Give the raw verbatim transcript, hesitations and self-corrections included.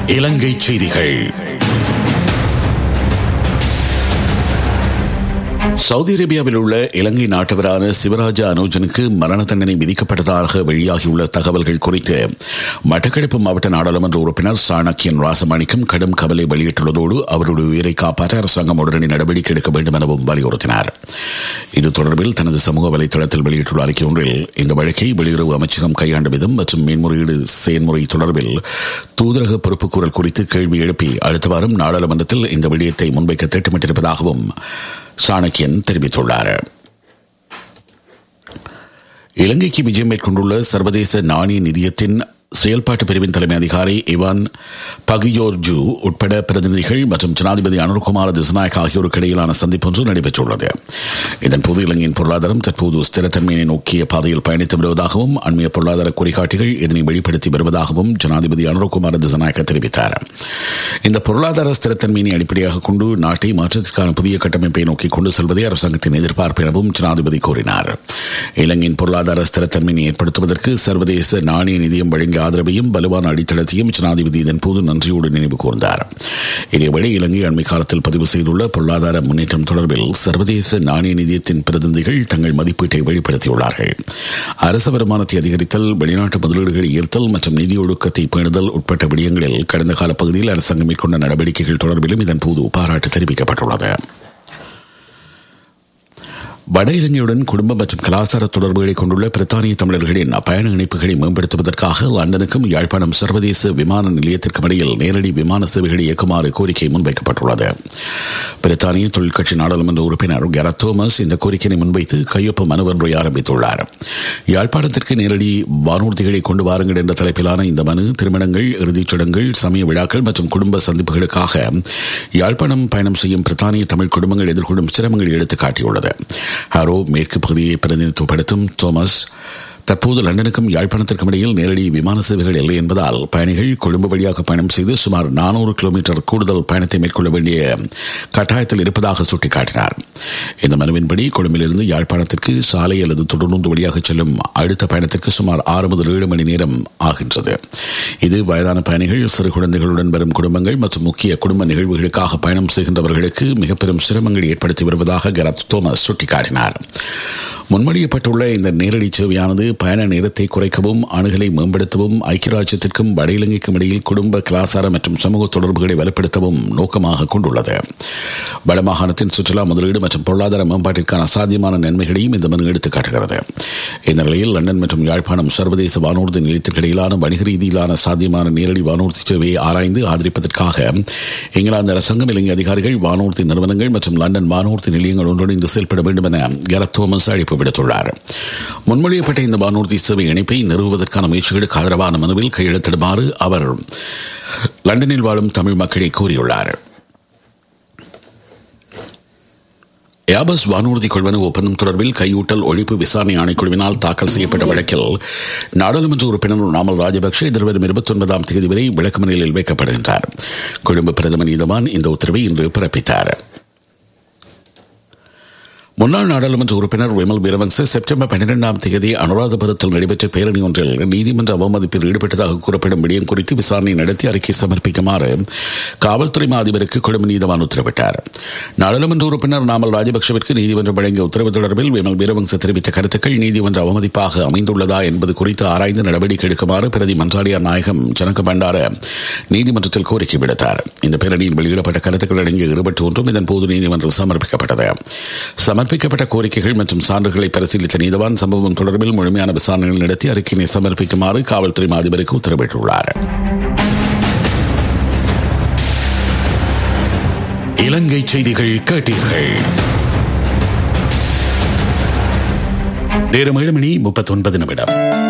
இலங்கை செய்திகள். சவுதி அரேபியாவில் உள்ள இலங்கை நாட்டவரான சிவராஜா அனுஜனுக்கு மரண தண்டனை விதிக்கப்பட்டதாக வெளியாகியுள்ள தகவல்கள் குறித்து மட்டக்களப்பு மாவட்ட நாடாளுமன்ற உறுப்பினர் சாணக்கியன் ராசமாணிக்கம் கடும் கவலை வெளியிட்டுள்ளதோடு அவருடைய உயிரை காப்பாற்ற அரசாங்கம் உடனடி நடவடிக்கை எடுக்க வேண்டும் எனவும் வலியுறுத்தினார். இது தொடர்பில் தனது சமூக வலைதளத்தில் வெளியிட்டுள்ள அறிக்கை ஒன்றில் இந்த வழக்கை வெளியுறவு அமைச்சகம் கையாண்ட விதம் மற்றும் மேன்முறையீடு செயல்முறை தொடர்பில் தூதரக பொறுப்புக்கூறல் குறித்து கேள்வி எழுப்பி அடுத்த வாரம் நாடாளுமன்றத்தில் இந்த விடயத்தை முன்வைக்க திட்டமிட்டிருப்பதாகவும் சாணக்கியன் தெரிவித்துள்ளார். இலங்கைக்கு விஜயம் மேற்கொண்டுள்ள சர்வதேச நாணய நிதியத்தின் செயல்பாட்டு பிரிவின் தலைமை அதிகாரி இவான் பகியோர்ஜு உட்பட பிரதிநிதிகள் மற்றும் ஜனாதிபதி அனுர்குமார திசநாயக் ஆகியோருக்கு இடையிலான சந்திப்பு ஒன்று நடைபெற்றுள்ளது. இதன்போது இலங்கையின் பொருளாதாரம் தற்போது ஸ்திரத்தன்மையை நோக்கிய பாதையில் பயணித்து வருவதாகவும் அண்மைய பொருளாதார குறிகாட்டிகள் இதனை வெளிப்படுத்தி வருவதாகவும் ஜனாதிபதி அனுர்குமார திசநாயக்க தெரிவித்தார். இந்த பொருளாதார ஸ்திரத்தன்மையை அடிப்படையாக கொண்டு நாட்டை மாற்றத்திற்கான புதிய கட்டமைப்பை நோக்கி கொண்டு செல்வதே அரசாங்கத்தின் எதிர்பார்ப்பு எனவும் ஜனாதிபதி கூறினார். இலங்கையின் பொருளாதார ஸ்திரத்தன்மையை ஏற்படுத்துவதற்கு சர்வதேச நாணய நிதியம் வழங்கிய ஆதரவையும் வலுவான அடித்தளத்தையும் ஜனாதிபதி இதன்போது நன்றியோடு நினைவு கூர்ந்தார். இதேவேளை இலங்கை அண்மை காலத்தில் பதிவு செய்துள்ள பொருளாதார முன்னேற்றம் தொடர்பில் சர்வதேச நாணய நிதியத்தின் பிரதிநிதிகள் தங்கள் மதிப்பீட்டை வெளிப்படுத்தியுள்ளார்கள். அரசு வருமானத்தை அதிகரித்தல், வெளிநாட்டு முதலீடுகளை ஈர்த்தல் மற்றும் நிதி ஒழுக்கத்தை பேணுதல் உட்பட்ட விடயங்களில் கடந்த கால பகுதியில் அரசாங்கம் மேற்கொண்ட நடவடிக்கைகள் தொடர்பிலும் இதன்போது பாராட்டு தெரிவிக்கப்பட்டுள்ளது. வட இலங்கையுடன் குடும்ப மற்றும் கலாச்சார தொடர்புகளை கொண்டுள்ள பிரித்தானிய தமிழர்களின் பயண இணைப்புகளை மேம்படுத்துவதற்காக லண்டனுக்கும் யாழ்ப்பாணம் சர்வதேச விமான நிலையத்திற்கும் இடையில் நேரடி விமான சேவைகளை இயக்குமாறு கோரிக்கை முன்வைக்கப்பட்டுள்ளது. பிரித்தானிய தொழிற்கட்சி நாடாளுமன்ற உறுப்பினர் கெரத் தோமஸ் இந்த கோரிக்கையை முன்வைத்து கையொப்ப மனு ஒன்றை ஆரம்பித்துள்ளார். யாழ்ப்பாணத்திற்கு நேரடி வானூர்திகளை கொண்டு வாருங்கள் என்ற தலைப்பிலான இந்த மனு திருமணங்கள், இறுதிச் சடங்குகள், சமய விழாக்கள் மற்றும் குடும்ப சந்திப்புகளுக்காக யாழ்ப்பாணம் பயணம் செய்யும் பிரித்தானிய தமிழ் குடும்பங்கள் எதிர்கொள்ளும் சிரமங்களை எடுத்துக் காட்டியுள்ளது. ஹாரோ மேற்கு பகுதியை பிரதிநிதித்துவப்படுத்தும் தோமஸ் தற்போது லண்டனுக்கும் யாழ்ப்பாணத்திற்கும் இடையில் நேரடி விமான சேவைகள் இல்லை என்பதால் பயணிகள் கொழும்பு வழியாக பயணம் செய்து சுமார் நானூறு கிலோமீட்டர் கூடுதல் பயணத்தை மேற்கொள்ள வேண்டிய கட்டாயத்தில் இருப்பதாக சுட்டிக்காட்டினார். இந்த மனுவின்படி கொழும்பிலிருந்து யாழ்ப்பாணத்திற்கு சாலை அல்லது தொடர்ந்து வழியாக செல்லும் அடுத்த பயணத்திற்கு சுமார் ஆறு முதல் ஏழு மணி நேரம் ஆகின்றது. இது வயதான பயணிகள், சிறு குழந்தைகளுடன் வரும் குடும்பங்கள் மற்றும் முக்கிய குடும்ப நிகழ்வுகளுக்காக பயணம் செய்கின்றவர்களுக்கு மிக பெரும் சிரமங்களை ஏற்படுத்தி வருவதாக கெரத் தோமஸ் சுட்டிக்காட்டினார். முன்மொழியப்பட்டுள்ள இந்த நேரடி சேவையானது பயண நேரத்தை குறைக்கவும், அணுகலை மேம்படுத்தவும், ஐக்கிய ராஜ்யத்திற்கும் வட இலங்கைக்கும் இடையில் குடும்ப, கலாச்சார மற்றும் சமூக தொடர்புகளை வலுப்படுத்தவும் நோக்கமாக கொண்டுள்ளது. வடமாகாணத்தின் சுற்றுலா முதலீடு மற்றும் பொருளாதார மேம்பாட்டிற்கான சாத்தியமான நன்மைகளையும் இந்த மனு எடுத்துக் காட்டுகிறது. இந்த நிலையில் லண்டன் மற்றும் யாழ்ப்பாணம் சர்வதேச வானூர்தி நிலையத்திற்கு இடையிலான வணிக ரீதியிலான சாத்தியமான நேரடி வானூர்தி சேவையை ஆராய்ந்து ஆதரிப்பதற்காக இங்கிலாந்து அரசாங்கம், இலங்கை அதிகாரிகள், வானூர்தி நிறுவனங்கள் மற்றும் லண்டன் வானூர்தி நிலையங்கள் ஒன்றிணைந்து செயல்பட வேண்டும் என கெரத் தோமஸ் அழைப்பு விடுத்துள்ளார். முன்மொழியப்பட்ட இந்த வானூர்தி சேவை இணைப்பை நிறுவுவதற்கான முயற்சிகளுக்கு ஆதரவான மனுவில் கையெழுத்திடுமாறு அவர் லண்டனில் வாழும் தமிழ் மக்களை கூறியுள்ளார். ஏபஸ் வானூர்தி கொள்வனவு ஒப்பந்தம் தொடர்பில் கையூட்டல் ஒழிப்பு விசாரணை ஆணைக்குழுவினால் தாக்கல் செய்யப்பட்ட வழக்கில் நாடாளுமன்ற உறுப்பினர் நாமல் ராஜபக்ஷ எதிர்வரும் இருபத்தி ஒன்பதாம் தேதி வரை விளக்கமறியலில் வைக்கப்படுகின்றார். கொழும்பு பிரதமர் நீதவான் இந்த உத்தரவை இன்று பிறப்பித்தார். முன்னாள் நாடாளுமன்ற உறுப்பினர் விமல் வீரவன்ச செப்டம்பர் பன்னிரெண்டாம் தேதி அனுராதபுரத்தில் நடைபெற்ற பேரணி ஒன்றில் நீதிமன்ற அவமதிப்பில் ஈடுபட்டதாக கூறப்படும் விடயம் குறித்து விசாரணை நடத்தி அறிக்கை சமர்ப்பிக்குமாறு காவல்துறை அதிபருக்கு கொழும்பு நீதவான் உத்தரவிட்டார். நாடாளுமன்ற உறுப்பினர் நாமல் ராஜபக்சவிற்கு நீதிமன்றம் வழங்கிய உத்தரவு தொடர்பில் விமல் வீரவன்ச தெரிவித்த கருத்துக்கள் நீதிமன்ற அவமதிப்பாக அமைந்துள்ளதா என்பது குறித்து ஆராய்ந்து நடவடிக்கை எடுக்குமாறு பிரதி மன்றாடியார் நாயகம் ஜனக பண்டார நீதிமன்றத்தில் கோரிக்கை விடுத்தார். இந்த பேரணியில் வெளியிடப்பட்ட கருத்துக்கள் அடங்கிய இருபத்தி ஒன்றும் இதன்போது நீதிமன்றம் சமர்ப்பிக்கப்பட்டது. சமர்ப்பிக்கப்பட்ட கோரிக்கைகள் மற்றும் சான்றுகளை பரிசீலித்த நீதவான் சம்பவம் தொடர்பில் முழுமையான விசாரணைகள் நடத்தி அறிக்கையை சமர்ப்பிக்குமாறு காவல்துறை அதிபருக்கு உத்தரவிட்டுள்ளார். இலங்கை செய்திகள் கேட்டீர்கள். நேரம் ஏழு மணி முப்பத்தி ஒன்பது நிமிடம்.